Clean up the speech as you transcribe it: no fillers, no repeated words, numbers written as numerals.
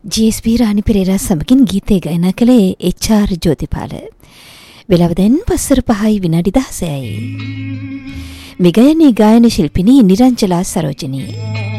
ජී.එස්.පී. රාණි පෙරේරා සමගින් ගීතය ගායනා කළේ එච්.ආර්. ජෝතිපාල. වෙලාව දැන් 5:05 මේ ගායනී ගායන ශිල්පිනී නිරංජලා සරෝජනී.